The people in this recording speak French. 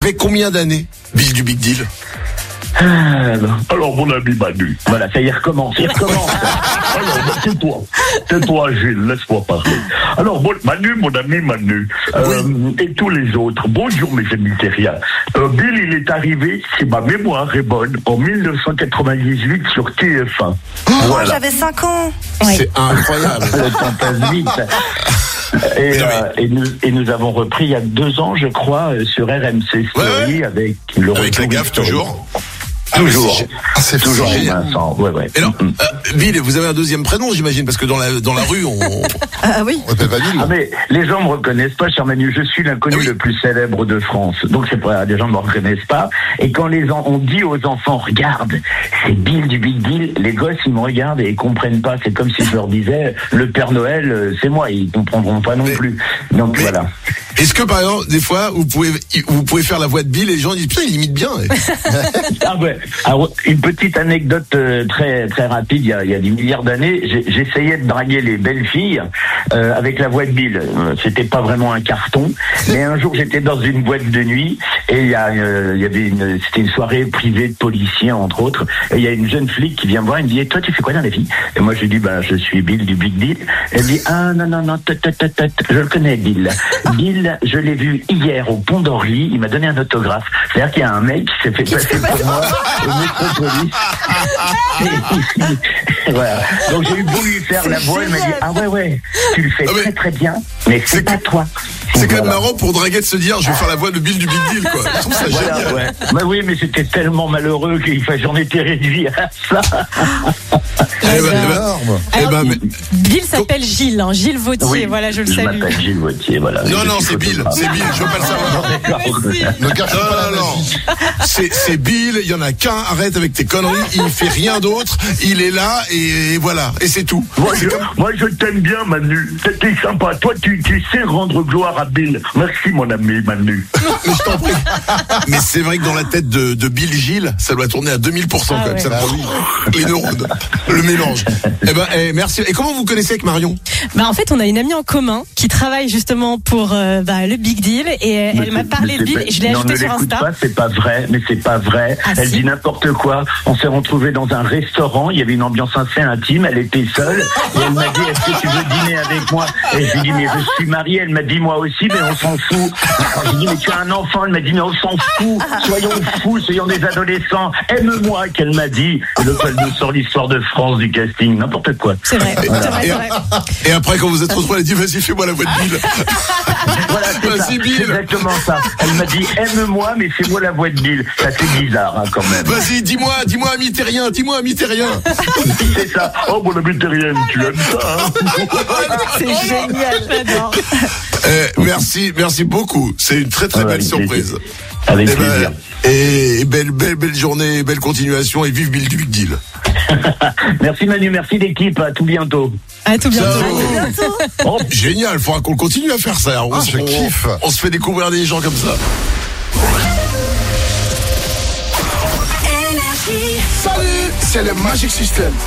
fait combien d'années, Bill du Big Deal? Alors, mon ami Manu. Voilà, ça y recommence. Alors, tais-toi, Gilles, laisse-moi parler. Alors, Manu, mon ami Manu, et tous les autres, bonjour mes amis terriens. Bill, il est arrivé, si ma mémoire est bonne, en 1998 sur TF1. Voilà. J'avais 5 ans. C'est incroyable. Le temps passe vite. Et nous avons repris il y a 2 ans, je crois, sur RMC Story avec le avec la gaffe toujours. Toujours. C'est toujours génial. Vincent. Ouais. Et alors, Bill, vous avez un deuxième prénom, j'imagine, parce que dans la rue, on... Ah oui. On appelle pas Bill. Ah mais les gens me reconnaissent pas, cher Manu. Je suis l'inconnu le plus célèbre de France. Donc c'est pas, les gens me reconnaissent pas. Et quand on dit aux enfants, regarde, c'est Bill du Big Deal, les gosses ils me regardent et ils comprennent pas. C'est comme si je leur disais, le Père Noël, c'est moi. Ils comprendront pas non plus. Donc voilà. Est-ce que par exemple, des fois, vous pouvez faire la voix de Bill et les gens disent putain, il imite bien. Ah ouais. Alors, une petite anecdote très très rapide. Il y a des milliards d'années, j'essayais de draguer les belles filles avec la voix de Bill. C'était pas vraiment un carton, mais un jour j'étais dans une boîte de nuit et il y avait c'était une soirée privée de policiers entre autres. Et il y a une jeune flic qui vient me voir et me dit toi tu fais quoi dans la vie? Et moi je lui dis je suis Bill du Big Deal. Elle me dit non, je le connais Bill. Bill, je l'ai vu hier au Pont d'Orly. Il m'a donné un autographe. C'est-à-dire qu'il y a un mec qui s'est fait passer pour moi. Métropolis. Voilà. Donc j'ai eu beau lui faire la voix, elle m'a dit ouais, tu le fais très très bien, mais c'est pas toi. C'est quand même marrant pour draguer de se dire je vais faire la voix de Bill du Big Deal quoi. Je trouve ça génial. Ouais. Bah oui, mais c'était tellement malheureux j'en étais réduit à ça. Bill s'appelle Gilles, Gilles Vautier, oui, voilà, je le salue. Je m'appelle Gilles Vautier, voilà. Non, c'est Bill, je veux pas le savoir. Non. C'est Bill, il y en a qu'un, arrête avec tes conneries, il fait rien d'autre, il est là et voilà, et c'est tout. Moi je t'aime bien Manu, t'es sympa, toi tu sais rendre gloire à Bill. Merci mon ami Manu. Mais je t'en prie. Mais c'est vrai que dans la tête de Bill Gilles, ça doit tourner à 2000% quand même. Ouais. Ça les neurones, le mélange. Merci. Et comment vous connaissez avec Marion? En fait, on a une amie en commun qui travaille justement pour le Big Deal et elle m'a parlé de Bill et je l'ai ajouté sur Insta. C'est pas vrai. Elle dit n'importe quoi. On s'est retrouvés dans un restaurant, il y avait une ambiance assez intime, elle était seule et elle m'a dit est-ce que tu veux dîner avec moi? Et je lui ai dit mais je suis mariée. Elle m'a dit moi aussi mais on s'en fout. Alors, j'ai dit mais tu as un enfant? Elle m'a dit mais on s'en fout. Soyons fous, soyons des adolescents. Aime-moi qu'elle m'a dit. Et donc elle nous sort l'histoire de France du casting, n'importe quoi. C'est vrai. Et après quand vous êtes retrouvés, elle a dit vas-y fais-moi la voix de Bill. Voilà, c'est Bill. C'est exactement ça. Elle m'a dit aime-moi mais fais-moi la voix de Bill. Ça fait bizarre quand même. Vas-y dis-moi ami terrien. C'est ça. Oh mon ami terrien, tu aimes ça C'est génial, j'adore. Merci beaucoup. C'est une très très belle surprise. Avec plaisir. Et belle journée, belle continuation et vive Bill du Big Deal. Merci Manu, merci l'équipe, à tout bientôt. À tout bientôt. Oh, génial, il faudra qu'on continue à faire ça. Je kiffe. On se fait découvrir des gens comme ça. Salut, c'est le Magic System.